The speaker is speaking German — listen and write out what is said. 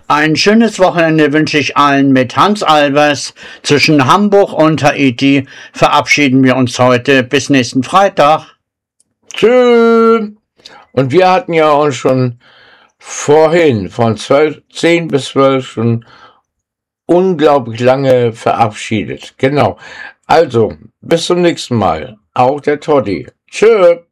Ein schönes Wochenende wünsche ich allen. Mit Hans Albers zwischen Hamburg und Haiti verabschieden wir uns heute. Bis nächsten Freitag. Tschüss. Und wir hatten ja uns schon vorhin von 10 bis 12 schon unglaublich lange verabschiedet. Genau. Also, bis zum nächsten Mal. Auch der Toddy. Tschüss.